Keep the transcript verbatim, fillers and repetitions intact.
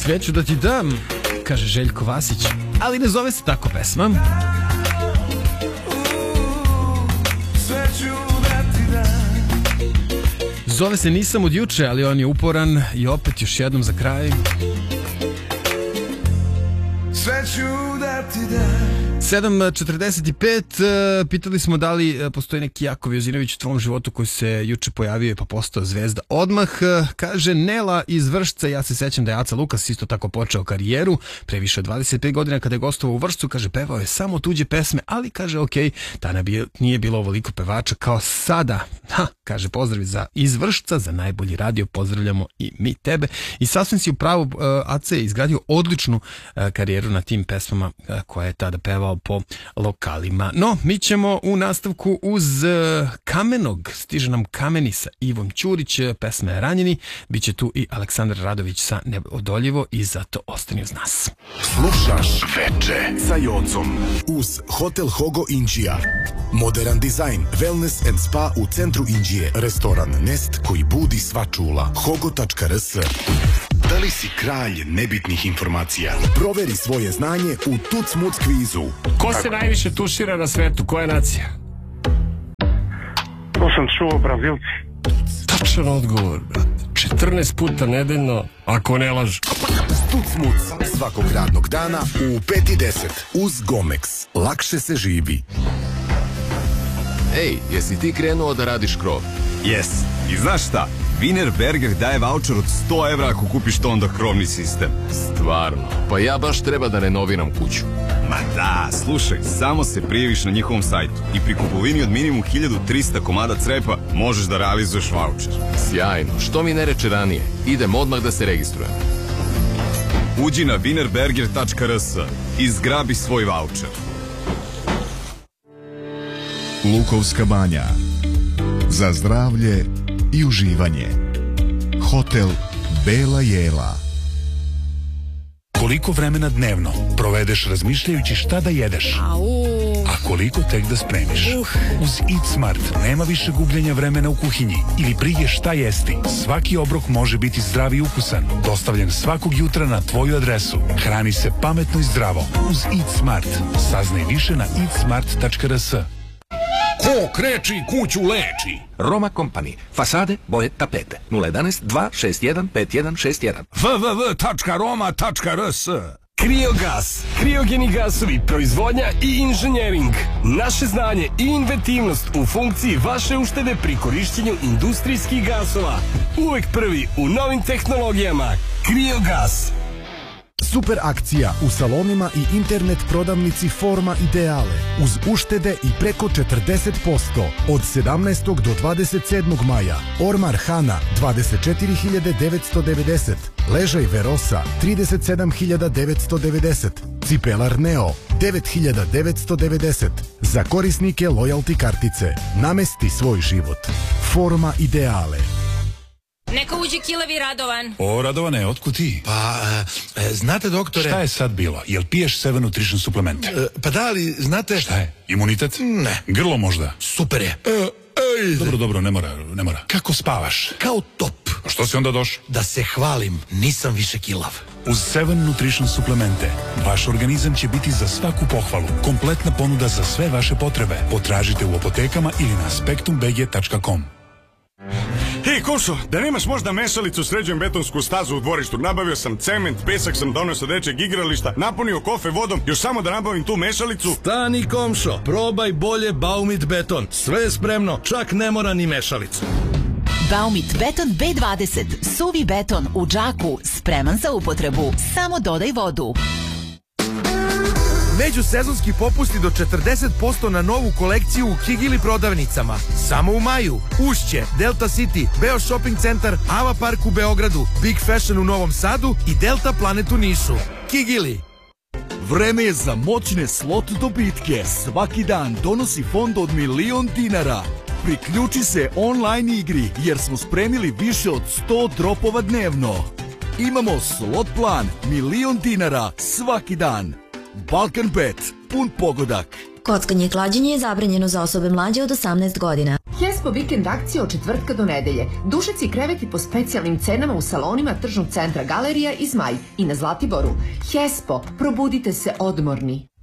Sveću da ti dam, kaže Željko Vasić, ali ne zove se tako pesma. Zove se Nisam od juče, ali on je uporan i opet još jednom za kraj. sedam četrdeset pet, pitali smo da li postoji neki Jakov Jozinović u tvom životu koji se juče pojavio pa postao zvezda odmah. Kaže Nela iz Vršca, ja se sećam da je Aca Lukas isto tako počeo karijeru pre više od dvadeset pet godina kada je gostovao u Vršcu. Kaže pevao je samo tuđe pesme, ali kaže ok, tada nije bilo ovoliko pevača kao sada. Ha, kaže pozdrav za iz Vršca, za najbolji radio, pozdravljamo i mi tebe. I sasvim si u pravu, Aca je izgradio odličnu karijeru na tim pesmama koje je tada pevao po lokalima. No, mi ćemo u nastavku uz Kamenog, stiže nam Kameni sa Ivom Ćurić, pesma je Ranjeni, bit će tu i Aleksandar Radović sa Neodoljivo i zato ostani uz nas. Slušaš Veče sa Jocom uz Hotel Hogo Inđija. Modern dizajn, wellness and spa u centru Inđije. Restoran Nest koji budi sva čula. hogo tačka r s. Da li si kralj nebitnih informacija? Proveri svoje znanje u Tuc Muc kvizu. Ko se najviše tušira na svetu? Koja je nacija? To sam čuo, Brazilci. Tačan odgovor, brate. četrnaest puta nedeljno, ako ne lažu. Tuc Muc svakog radnog dana u pet i deset uz Gomex. Lakše se živi. Ej, jesi ti krenuo da radiš krov? Jes. I znaš šta? Wienerberger daje voucher od sto evra ako kupiš to onda krovni sistem. Stvarno? Pa ja baš treba da renoviram kuću. Ma da, slušaj, samo se prijaviš na njihovom sajtu i pri kupovini od minimum hiljadu trista komada crepa možeš da realizuješ voucher. Sjajno, što mi ne reče ranije? Idem odmah da se registrujem. Uđi na wienerberger tačka r s i zgrabi svoj voucher. Lukovska banja. Za zdravlje i uživanje. Hotel Bela Jela. Koliko vremena dnevno provedeš razmišljajući šta da jedeš? A koliko tek da spremiš? Uz Eat Smart nema više gubljenja vremena u kuhinji ili brige šta jesti. Svaki obrok može biti zdrav i ukusan. Dostavljen svakog jutra na tvoju adresu. Hrani se pametno i zdravo. Uz Eat Smart. Saznaj više na eat smart tačka r s. Ko kreči kuću leči? Roma Company. Fasade, boje, tapete. nula jedanaest dva šest jedan pet jedan šest jedan. w w w tačka roma tačka r s. Kriogas, kriogeni gasovi, proizvodnja i inženjering. Naše znanje i inventivnost u funkciji vaše uštede pri korišćenju industrijskih gasova. Uvek prvi u novim tehnologijama. Kriogas. Super akcija u salonima i internet prodavnici Forma Ideale uz uštede i preko četrdeset posto od sedamnaestog do dvadeset sedmog maja. Ormar Hana dvadeset četiri hiljade devetsto devedeset, ležaj Verosa trideset sedam hiljada devetsto devedeset, cipelar Neo devet hiljada devetsto devedeset. Za korisnike lojalty kartice namesti svoj život. Forma Ideale. Neka uđe Kilavi Radovan. O, Radovane, otkud ti? Pa, e, znate doktore... Šta je sad bilo? Jel piješ Seven Nutrition suplemente? E, pa da, ali znate... Šta je? Imunitet? Ne. Grlo možda? Super je. E, ej. Dobro, dobro, ne mora, ne mora. Kako spavaš? Kao top. A što si onda došao? Da se hvalim, nisam više kilav. Uz Seven Nutrition suplemente vaš organizam će biti za svaku pohvalu. Kompletna ponuda za sve vaše potrebe. Potražite u apotekama ili na spektrum b g tačka com. Hej, Košo, da nemaš možda mešalicu, sređujem betonsku stazu u dvorištu. Nabavio sam cement, pesak sam donio sa dečeg igrališta, napunio kofe vodom, još samo da nabavim tu mešalicu. Stani, komšo, probaj bolje Baumit beton. Sve je spremno, čak ne mora ni mešalicu. Baumit beton B dvadeset, suvi beton u džaku, spreman za upotrebu. Samo dodaj vodu. Međusezonski popusti do četrdeset posto na novu kolekciju u Kigili prodavnicama. Samo u maju. Ušće, Delta City, Beo Shopping Centar, Ava Park u Beogradu, Big Fashion u Novom Sadu i Delta Planet u Nišu. Kigili. Vreme je za moćne slot dobitke. Svaki dan donosi fond od milion dinara. Priključi se online igri jer smo spremili više od sto dropova dnevno. Imamo slot plan, milion dinara svaki dan. Balkan Bet, pun pogodak. Kockanje i klađenje je zabranjeno za osobe mlađe od osamnaest godina. Hespo vikend akcija od četvrtka do nedelje. Dušeci kreveti po specijalnim cenama u salonima Tržnog centra Galerija i Zmaj i na Zlatiboru. Hespo, probudite se odmorni.